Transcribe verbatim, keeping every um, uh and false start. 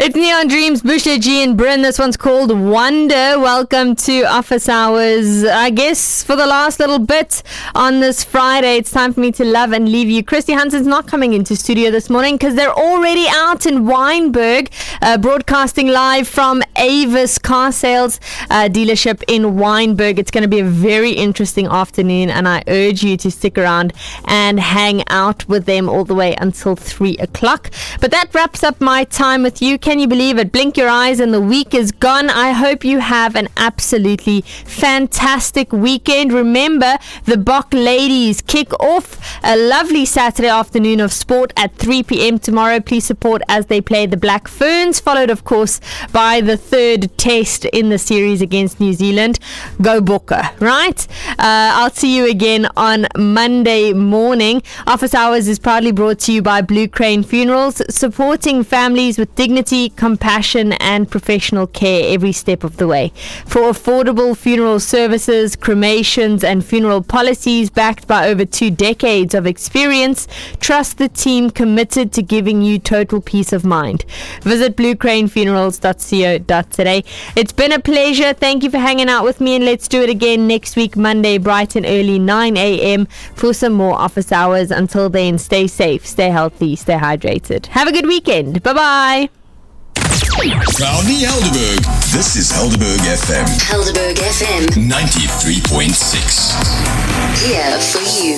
It's Neon Dreams, Busha G and Bryn. This one's called Wonder. Welcome to Office Hours. I guess for the last little bit on this Friday, it's time for me to love and leave you. Christy Hunson's not coming into studio this morning because they're already out in Wynberg, uh, broadcasting live from Avis Car Sales uh, dealership in Wynberg. It's going to be a very interesting afternoon, and I urge you to stick around and hang out with them all the way until three o'clock. But that wraps up my time with you. Can you believe it? Blink your eyes and the week is gone. I hope you have an absolutely fantastic weekend. Remember, the Bok ladies kick off a lovely Saturday afternoon of sport at three p.m. tomorrow. Please support as they play the Black Ferns, followed of course by the third test in the series against New Zealand. Go Bokke, right? Uh, I'll see you again on Monday morning. Office Hours is proudly brought to you by Blue Crane Funerals, supporting families with dignity, compassion and professional care every step of the way. For affordable funeral services, cremations and funeral policies backed by over two decades of experience, trust the team committed to giving you total peace of mind. Visit blue crane funerals dot co dot za. It's been a pleasure. Thank you for hanging out with me, and let's do it again next week, Monday, bright and early, nine a.m. for some more Office Hours. Until then, stay safe, stay healthy, stay hydrated. Have a good weekend. Bye-bye. Proudly Helderberg. This is Helderberg F M. Helderberg F M. ninety-three point six. Here for you.